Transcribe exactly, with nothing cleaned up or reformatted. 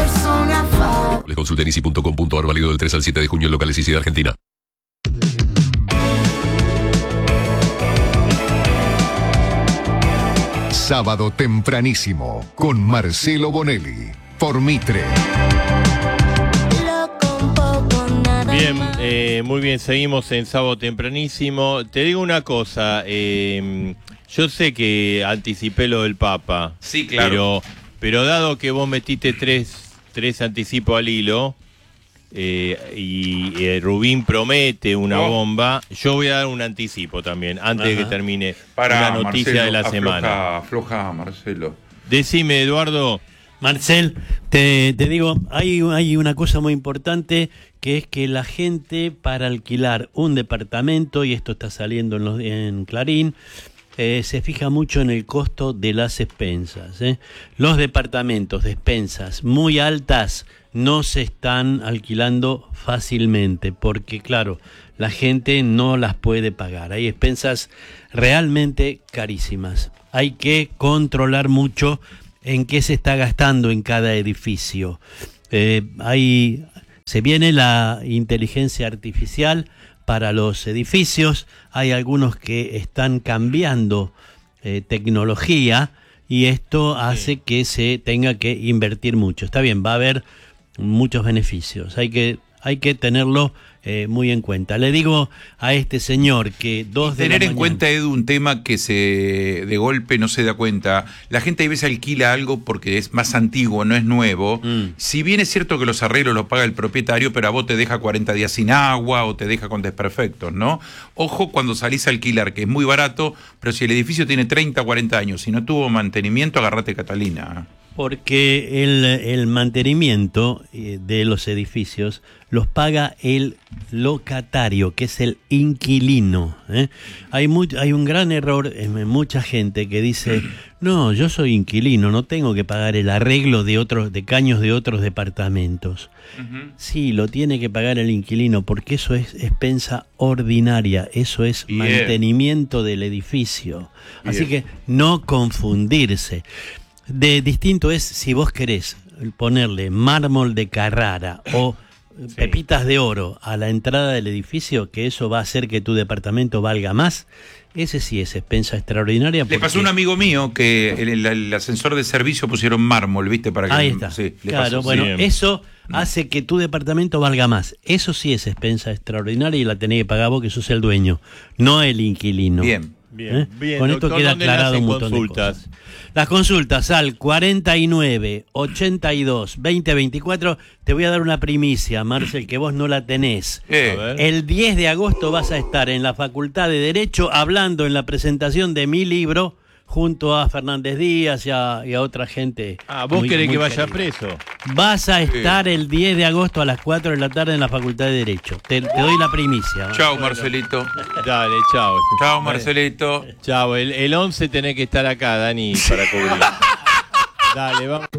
persone a fare. Consulta en easy punto com punto a r, válido del tres al siete de junio en locales Easy de Argentina. Sábado tempranísimo con Marcelo Bonelli por Mitre. Bien, eh, muy bien, seguimos en Sábado tempranísimo. Te digo una cosa, eh, yo sé que anticipé lo del Papa. Sí, claro. Pero, pero dado que vos metiste tres, tres anticipos al hilo, eh, y eh, Rubín promete una Oh. bomba, yo voy a dar un anticipo también, antes Ajá. de que termine Para, la noticia Marcelo, de la afloja, semana. Afloja, Marcelo. Decime, Eduardo. Marcel, te, te digo, hay, hay una cosa muy importante, que es que la gente para alquilar un departamento, y esto está saliendo en, los, en Clarín, eh, se fija mucho en el costo de las expensas. ¿eh? Los departamentos de expensas muy altas no se están alquilando fácilmente, porque claro, la gente no las puede pagar. Hay expensas realmente carísimas. Hay que controlar mucho en qué se está gastando en cada edificio. Eh, hay, se viene la inteligencia artificial para los edificios, hay algunos que están cambiando eh, tecnología y esto hace sí. que se tenga que invertir mucho. Está bien, va a haber muchos beneficios, hay que, hay que tenerlo Eh, muy en cuenta. Le digo a este señor que dos de Tener la en mañana... cuenta, Edu, un tema que se de golpe no se da cuenta. La gente a veces alquila algo porque es más antiguo, no es nuevo. Mm. Si bien es cierto que los arreglos los paga el propietario, pero a vos te deja cuarenta días sin agua o te deja con desperfectos, ¿no? Ojo cuando salís a alquilar, que es muy barato, pero si el edificio tiene treinta o cuarenta años y no tuvo mantenimiento, agarrate Catalina. Porque el, el mantenimiento de los edificios los paga el locatario, que es el inquilino. ¿eh? Hay, muy, hay un gran error en mucha gente que dice, no, yo soy inquilino, no tengo que pagar el arreglo de otros, de caños de otros departamentos. Uh-huh. Sí, lo tiene que pagar el inquilino, porque eso es expensa ordinaria, eso es Bien. mantenimiento del edificio. Bien. Así que no confundirse. De distinto es si vos querés ponerle mármol de Carrara o sí. pepitas de oro a la entrada del edificio, que eso va a hacer que tu departamento valga más, ese sí es expensa extraordinaria. Le pasó a un amigo mío que el, el, el ascensor de servicio pusieron mármol, ¿viste? Para que Ahí está. Sí, le claro, pasó. bueno, Bien. eso hace que tu departamento valga más. Eso sí es expensa extraordinaria y la tenés que pagar vos, que sos el dueño, no el inquilino. Bien. Bien, ¿Eh? bien, Con doctor, esto queda aclarado un montón consultas? de cosas. Las consultas al cuarenta y nueve, ochenta y dos, veinte veinticuatro. Te voy a dar una primicia, Marcel, que vos no la tenés. Eh. El diez de agosto vas a estar en la Facultad de Derecho hablando en la presentación de mi libro junto a Fernández Díaz y a, y a otra gente. Ah, ¿vos muy, querés muy que vaya querida. preso? Vas a estar sí. el diez de agosto a las cuatro de la tarde en la Facultad de Derecho. Te, te doy la primicia. Chao, Marcelito. Dale, chao. Chao, Marcelito. Chao, el, el once tenés que estar acá, Dani, para cubrir. Dale, vamos.